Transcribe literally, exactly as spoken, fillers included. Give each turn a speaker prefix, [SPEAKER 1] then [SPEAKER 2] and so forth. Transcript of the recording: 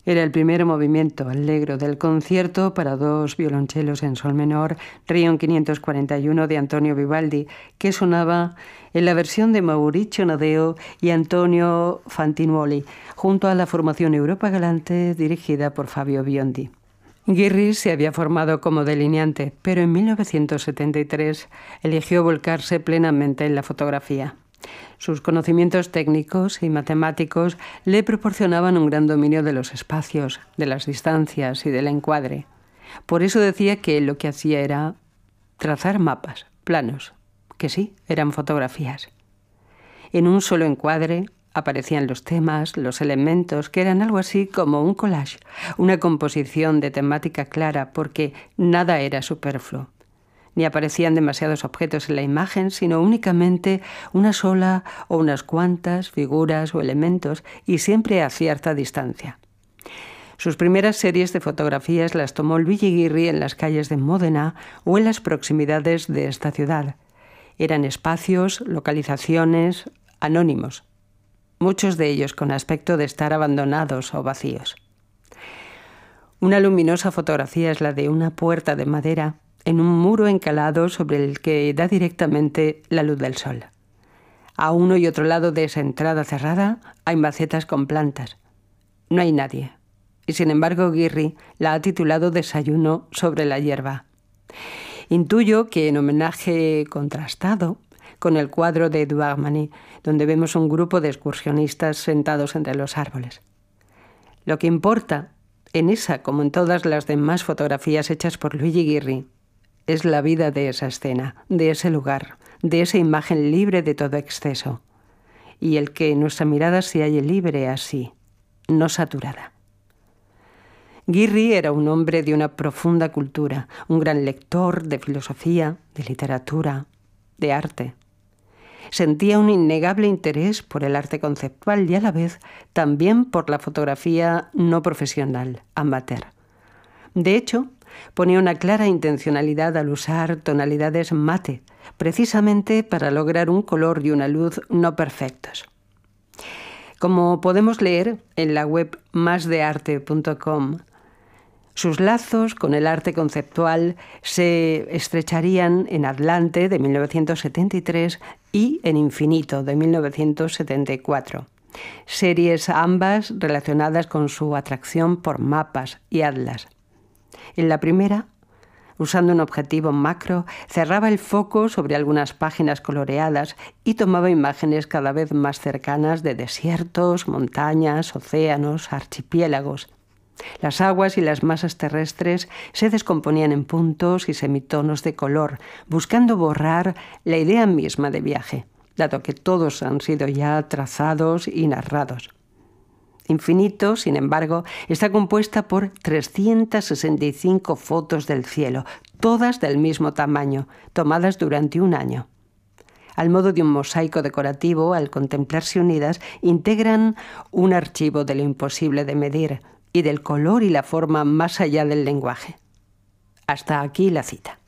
[SPEAKER 1] Era el primer movimiento allegro del concierto para dos violonchelos en sol menor, Rion quinientos cuarenta y uno de Antonio Vivaldi, que sonaba en la versión de Mauricio Nadeo y Antonio Fantinuoli, junto a la formación Europa Galante dirigida por Fabio Biondi. Guirri se había formado como delineante, pero en mil novecientos setenta y tres eligió volcarse plenamente en la fotografía. Sus conocimientos técnicos y matemáticos le proporcionaban un gran dominio de los espacios, de las distancias y del encuadre. Por eso decía que lo que hacía era trazar mapas, planos, que sí, eran fotografías. En un solo encuadre aparecían los temas, los elementos, que eran algo así como un collage, una composición de temática clara, porque nada era superfluo. Ni aparecían demasiados objetos en la imagen, sino únicamente una sola o unas cuantas figuras o elementos, y siempre a cierta distancia. Sus primeras series de fotografías las tomó Luigi Guirri en las calles de Módena o en las proximidades de esta ciudad. Eran espacios, localizaciones, anónimos, muchos de ellos con aspecto de estar abandonados o vacíos. Una luminosa fotografía es la de una puerta de madera en un muro encalado sobre el que da directamente la luz del sol. A uno y otro lado de esa entrada cerrada hay macetas con plantas. No hay nadie. Y sin embargo Guirri la ha titulado Desayuno sobre la hierba. Intuyo que en homenaje contrastado con el cuadro de Edouard Manet, donde vemos un grupo de excursionistas sentados entre los árboles. Lo que importa en esa, como en todas las demás fotografías hechas por Luigi Guirri, es la vida de esa escena, de ese lugar, de esa imagen libre de todo exceso. Y el que nuestra mirada se halle libre así, no saturada. Guirri era un hombre de una profunda cultura, un gran lector de filosofía, de literatura, de arte. Sentía un innegable interés por el arte conceptual y a la vez también por la fotografía no profesional, amateur. De hecho, ponía una clara intencionalidad al usar tonalidades mate, precisamente para lograr un color y una luz no perfectos. Como podemos leer en la web más de arte punto com, sus lazos con el arte conceptual se estrecharían en Atlante de mil novecientos setenta y tres y en Infinito de mil novecientos setenta y cuatro. Series ambas relacionadas con su atracción por mapas y atlas. En la primera, usando un objetivo macro, cerraba el foco sobre algunas páginas coloreadas y tomaba imágenes cada vez más cercanas de desiertos, montañas, océanos, archipiélagos. Las aguas y las masas terrestres se descomponían en puntos y semitonos de color, buscando borrar la idea misma de viaje, dado que todos han sido ya trazados y narrados. Infinito, sin embargo, está compuesta por trescientas sesenta y cinco fotos del cielo, todas del mismo tamaño, tomadas durante un año. Al modo de un mosaico decorativo, al contemplarse unidas, integran un archivo de lo imposible de medir y del color y la forma más allá del lenguaje. Hasta aquí la cita.